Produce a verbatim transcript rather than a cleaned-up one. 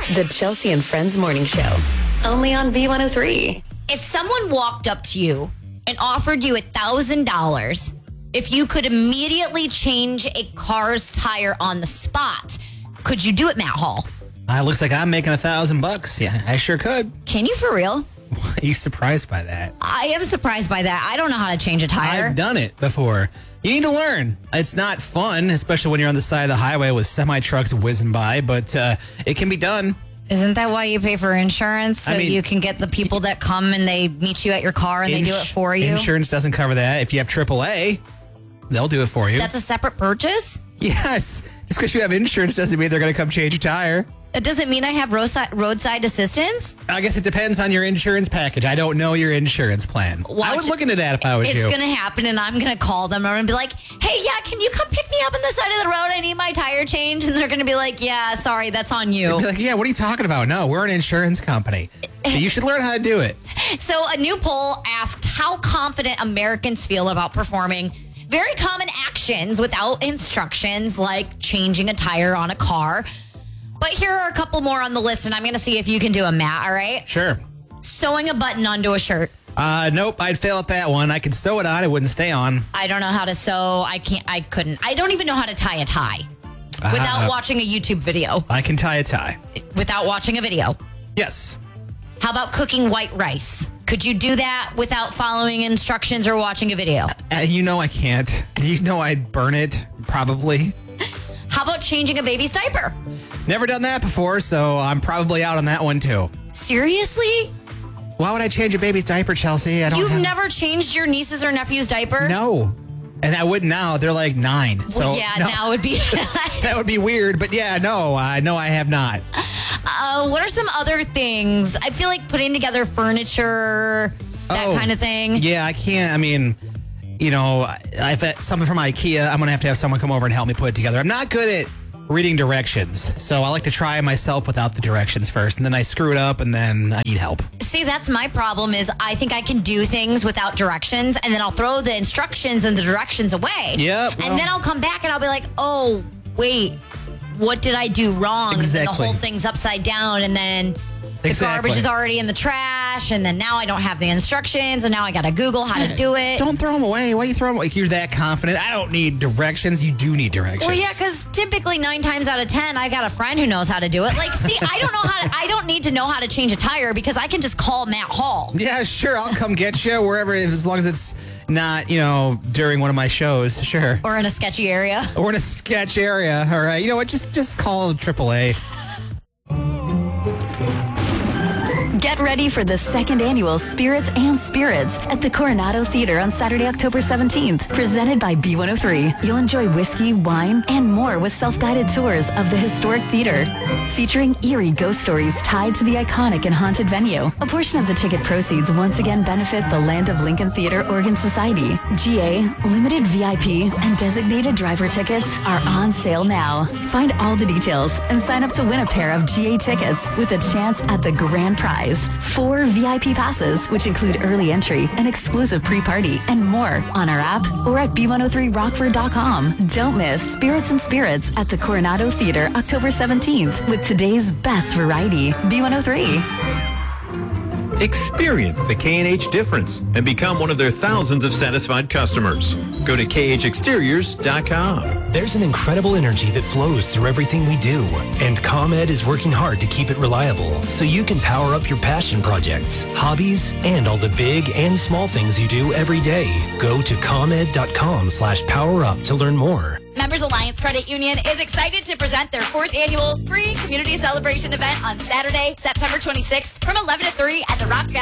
The Chelsea and Friends Morning Show. Only on B one oh three. If someone walked up to you and offered you one thousand dollars if you could immediately change a car's tire on the spot, could you do it, Matt Hall? Uh, looks like I'm making a thousand bucks. Yeah, I sure could. Can you for real? Are you surprised by that? I am surprised by that. I don't know how to change a tire. I've done it before. You need to learn. It's not fun, especially when you're on the side of the highway with semi-trucks whizzing by, but uh, it can be done. Isn't that why you pay for insurance? So I mean, you can get the people that come and they meet you at your car and ins- they do it for you? Insurance doesn't cover that. If you have triple A, they'll do it for you. That's a separate purchase? Yes. Just because you have insurance doesn't mean they're going to come change your tire. It doesn't mean I have roadside, roadside assistance? I guess it depends on your insurance package. I don't know your insurance plan. Watch I would look into that if I was it's you. It's going to happen, and I'm going to call them. I'm going to be like, hey, yeah, can you come pick me up on the side of the road? I need my tire changed. And they're going to be like, yeah, sorry, that's on you. They'd be like, yeah, what are you talking about? No, we're an insurance company. So you should learn how to do it. So a new poll asked how confident Americans feel about performing very common actions without instructions, like changing a tire on a car. But here are a couple more on the list, and I'm going to see if you can do a Matt, all right? Sure. Sewing a button onto a shirt. Uh, nope, I'd fail at that one. I could sew it on, it wouldn't stay on. I don't know how to sew. I can't, I couldn't. I don't even know how to tie a tie without uh, watching a YouTube video. I can tie a tie. Without watching a video. Yes. How about cooking white rice? Could you do that without following instructions or watching a video? Uh, you know I can't. You know I'd burn it, probably. How about changing a baby's diaper? Never done that before, so I'm probably out on that one too. Seriously? Why would I change a baby's diaper, Chelsea? I don't You've have... never changed your niece's or nephew's diaper? No. And I wouldn't now. They're like nine. So Well, yeah, no. now would be... That would be weird, but yeah, no, I know I have not. Uh, what are some other things? I feel like putting together furniture, that Oh, kind of thing. Yeah, I can't. I mean, you know, if it's something from IKEA, I'm going to have to have someone come over and help me put it together. I'm not good at reading directions, so I like to try myself without the directions first, and then I screw it up, and then I need help. See, that's my problem is I think I can do things without directions, and then I'll throw the instructions and the directions away. Yep, well- And then I'll come back and I'll be like, oh, wait, what did I do wrong? Exactly. And then the whole thing's upside down, and then the Exactly. garbage is already in the trash, and then now I don't have the instructions, and now I got to Google how to do it. Don't throw them away. Why you throw them away? You're that confident. I don't need directions. You do need directions. Well, yeah, because typically nine times out of ten, I got a friend who knows how to do it. Like, see, I don't know how to, I don't need to know how to change a tire because I can just call Matt Hall. Yeah, sure. I'll come get you wherever, as long as it's not, you know, during one of my shows. Sure. Or in a sketchy area. Or in a sketch area. All right. You know what? Just just call triple A. Get ready for the second annual Spirits and Spirits at the Coronado Theater on Saturday, October seventeenth. Presented by B one oh three. You'll enjoy whiskey, wine, and more with self-guided tours of the historic theater. Featuring eerie ghost stories tied to the iconic and haunted venue. A portion of the ticket proceeds once again benefit the Land of Lincoln Theater Oregon Society. G A, limited V I P, and designated driver tickets are on sale now. Find all the details and sign up to win a pair of G A tickets with a chance at the grand prize. Four V I P passes, which include early entry, an exclusive pre-party, and more on our app or at B one oh three rockford dot com. Don't miss Spirits and Spirits at the Coronado Theater October seventeenth with today's best variety, B one oh three. Experience the K and H difference and become one of their thousands of satisfied customers. Go to K H exteriors dot com. There's an incredible energy that flows through everything we do, and ComEd is working hard to keep it reliable so you can power up your passion projects, hobbies, and all the big and small things you do every day. Go to ComEd dot com slash power up to learn more. Members Alliance Credit Union is excited to present their fourth annual free community celebration event on Saturday, September twenty-sixth from eleven to three at the Rock